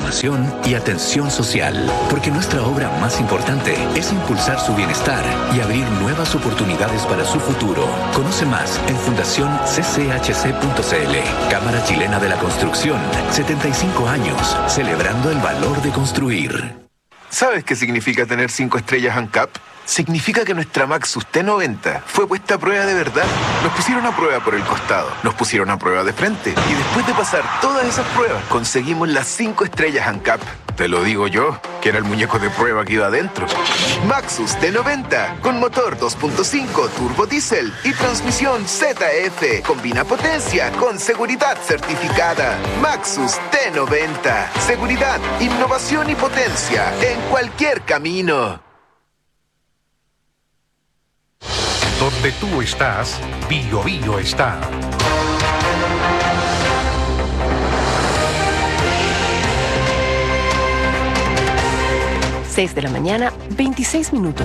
formación y atención social, porque nuestra obra más importante es impulsar su bienestar y abrir nuevas oportunidades para su futuro. Conoce más en fundacioncchc.cl. Cámara Chilena de la Construcción, 75 años, celebrando el valor de construir. ¿Sabes qué significa tener 5 estrellas ANCAP? Significa que nuestra Maxus T90 fue puesta a prueba de verdad. Nos pusieron a prueba por el costado, nos pusieron a prueba de frente y después de pasar todas esas pruebas conseguimos las 5 estrellas ANCAP. Te lo digo yo, que era el muñeco de prueba que iba adentro. Maxus T90 con motor 2.5 turbo diésel y transmisión ZF. Combina potencia con seguridad certificada. Maxus T90. Seguridad, innovación y potencia en cualquier camino. Donde tú estás, Bio Bio está. Seis de la mañana, 26 minutos.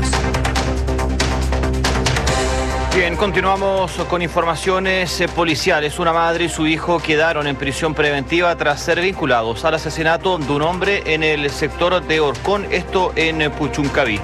Bien, continuamos con informaciones policiales. Una madre y su hijo quedaron en prisión preventiva tras ser vinculados al asesinato de un hombre en el sector de Orcón, esto en Puchuncaví.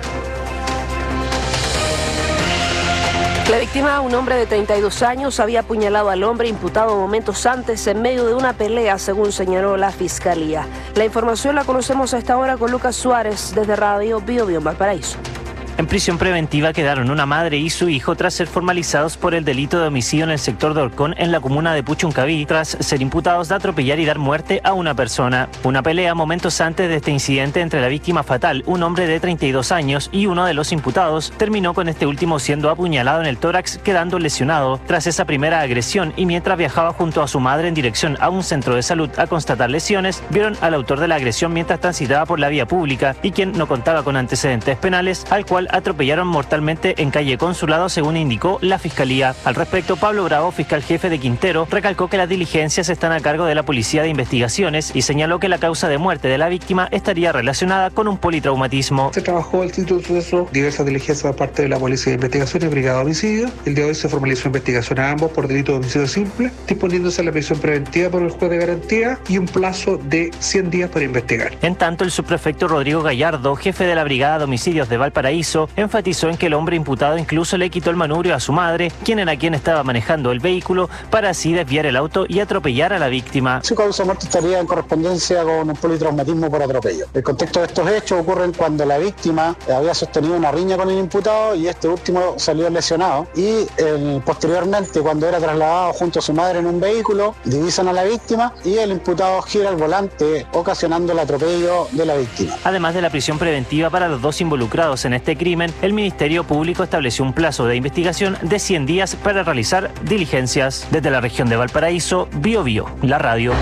La víctima, un hombre de 32 años, había apuñalado al hombre imputado momentos antes en medio de una pelea, según señaló la Fiscalía. La información la conocemos a esta hora con Lucas Suárez desde Radio Bio Bio en Valparaíso. En prisión preventiva quedaron una madre y su hijo tras ser formalizados por el delito de homicidio en el sector de Orcón en la comuna de Puchuncaví, tras ser imputados de atropellar y dar muerte a una persona. Una pelea momentos antes de este incidente entre la víctima fatal, un hombre de 32 años, y uno de los imputados, terminó con este último siendo apuñalado en el tórax, quedando lesionado. Tras esa primera agresión y mientras viajaba junto a su madre en dirección a un centro de salud a constatar lesiones, vieron al autor de la agresión mientras transitaba por la vía pública y quien no contaba con antecedentes penales, al cual atropellaron mortalmente en calle Consulado, según indicó la Fiscalía. Al respecto, Pablo Bravo, fiscal jefe de Quintero, recalcó que las diligencias están a cargo de la Policía de Investigaciones y señaló que la causa de muerte de la víctima estaría relacionada con un politraumatismo. Se trabajó el título de suceso, diversas diligencias por parte de la Policía de Investigaciones y Brigada de Homicidio. El día de hoy se formalizó investigación a ambos por delito de homicidio simple, disponiéndose la prisión preventiva por el juez de garantía y un plazo de 100 días para investigar. En tanto, el subprefecto Rodrigo Gallardo, jefe de la Brigada de Homicidios de Valparaíso, enfatizó en que el hombre imputado incluso le quitó el manubrio a su madre, quien estaba manejando el vehículo, para así desviar el auto y atropellar a la víctima. Su causa de muerte estaría en correspondencia con un politraumatismo por atropello. El contexto de estos hechos ocurren cuando la víctima había sostenido una riña con el imputado y este último salió lesionado, y posteriormente, cuando era trasladado junto a su madre en un vehículo, divisan a la víctima y el imputado gira al volante, ocasionando el atropello de la víctima. Además de la prisión preventiva para los dos involucrados en este crimen, el Ministerio Público estableció un plazo de investigación de 100 días para realizar diligencias. Desde la región de Valparaíso, Bio Bio, la radio.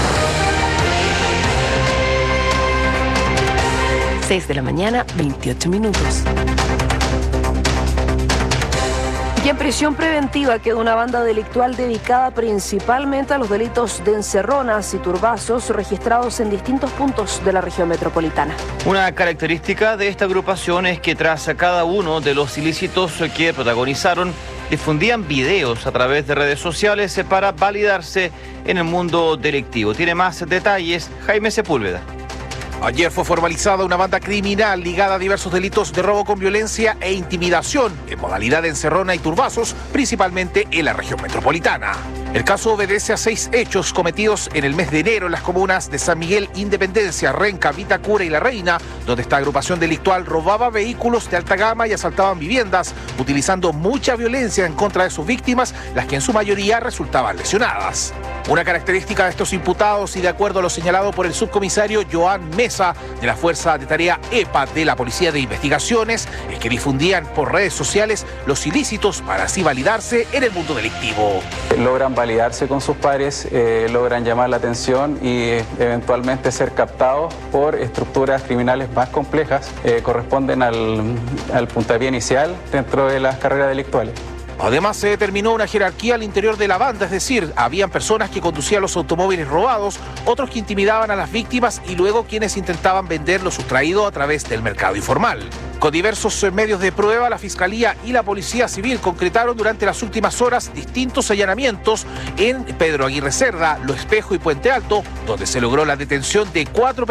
6 de la mañana, 28 minutos. Y en prisión preventiva quedó una banda delictual dedicada principalmente a los delitos de encerronas y turbazos registrados en distintos puntos de la región metropolitana. Una característica de esta agrupación es que tras cada uno de los ilícitos que protagonizaron, difundían videos a través de redes sociales para validarse en el mundo delictivo. Tiene más detalles Jaime Sepúlveda. Ayer fue formalizada una banda criminal ligada a diversos delitos de robo con violencia e intimidación en modalidad de encerrona y turbazos, principalmente en la región metropolitana. El caso obedece a 6 hechos cometidos en el mes de enero en las comunas de San Miguel, Independencia, Renca, Vitacura y La Reina, donde esta agrupación delictual robaba vehículos de alta gama y asaltaban viviendas, utilizando mucha violencia en contra de sus víctimas, las que en su mayoría resultaban lesionadas. Una característica de estos imputados, y de acuerdo a lo señalado por el subcomisario Joan Mesa de la Fuerza de Tarea EPA de la Policía de Investigaciones, es que difundían por redes sociales los ilícitos para así validarse en el mundo delictivo. Logran validarse con sus pares, logran llamar la atención y eventualmente ser captados por estructuras criminales más complejas, corresponden al puntapié inicial dentro de las carreras delictuales. Además, se determinó una jerarquía al interior de la banda, es decir, habían personas que conducían los automóviles robados, otros que intimidaban a las víctimas y luego quienes intentaban vender lo sustraído a través del mercado informal. Con diversos medios de prueba, la Fiscalía y la Policía Civil concretaron durante las últimas horas distintos allanamientos en Pedro Aguirre Cerda, Lo Espejo y Puente Alto, donde se logró la detención de 4